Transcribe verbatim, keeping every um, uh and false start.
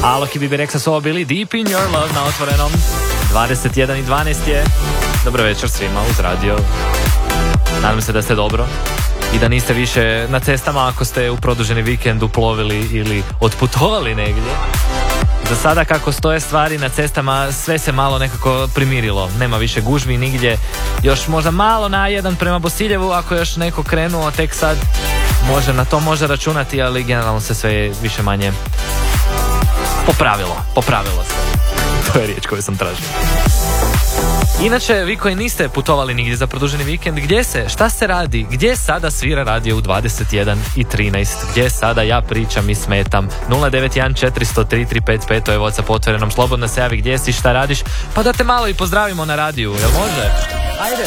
Alo, Kibi Bereksa su ovo bili Deep in Your Love na Otvorenom. dvadeset jedan i dvanaest je. Dobro večer svima uz radio. Nadam se da ste dobro i da niste više na cestama ako ste u produženi vikend uplovili ili otputovali negdje. Za sada kako stoje stvari na cestama, sve se malo nekako primirilo. Nema više gužvi nigdje. Još možda malo na jedan prema Bosiljevu, ako još neko krenuo tek sad, može, na to može računati, ali generalno se sve više manje popravilo. Popravilo se. To je riječ koju sam tražio. Inače, vi koji niste putovali nigdje za produženi vikend, gdje se, šta se radi, gdje sada svira radio u dvadeset jedan i trinaest, gdje sada ja pričam i smetam. Nula devet jedan četiri zero tri tri pet pet, to je WhatsApp Otvorenom, slobodno se javi gdje si, šta radiš, pa da te malo i pozdravimo na radiju, jel može? Ajde!